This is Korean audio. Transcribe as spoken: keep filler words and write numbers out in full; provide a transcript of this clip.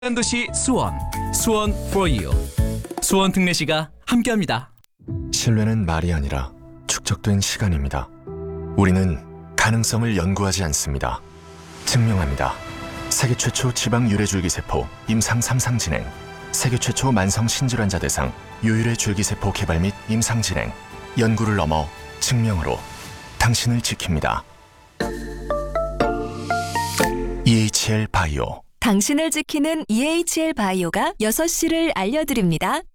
도시 수원, 수원 for you. 수원 특례시가 함께합니다. 신뢰는 말이 아니라 축적된 시간입니다. 우리는 가능성을 연구하지 않습니다. 증명합니다. 세계 최초 지방 유래줄기세포 임상 삼 상 진행, 세계 최초 만성 신질환자 대상 유일의 줄기세포 개발 및 임상 진행, 연구를 넘어 증명으로 당신을 지킵니다. 이에이치엘 바이오. 당신을 지키는 이에이치엘 바이오가 여섯 시를 알려드립니다.